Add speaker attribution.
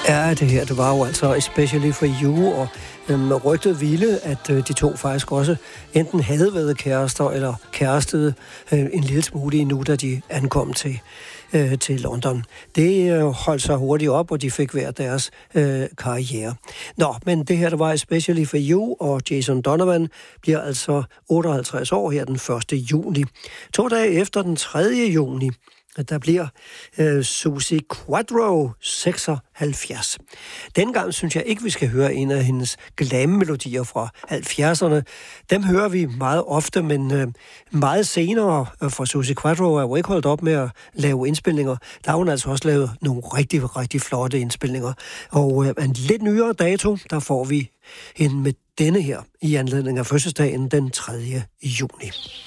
Speaker 1: Ja, det her, det var jo altså Especially for You, og rygtet ville, at de to faktisk også enten havde været kærester eller kærestede en lille smule endnu, da de ankom til London. Det holdt sig hurtigt op, og de fik hver deres karriere. Nå, men det her, der var Especially for You, og Jason Donovan bliver altså 58 år her den 1. juni. 2 dage efter den 3. juni, der bliver Suzi Quatro 76. Dengang synes jeg ikke, vi skal høre en af hendes glam-melodier fra 70'erne. Dem hører vi meget ofte, men meget senere fra Suzi Quatro er jo ikke holdt op med at lave indspilninger. Der har hun altså også lavet nogle rigtig, rigtig flotte indspilninger. Og en lidt nyere dato, der får vi hende med denne her i anledning af fødselsdagen den 3. juni.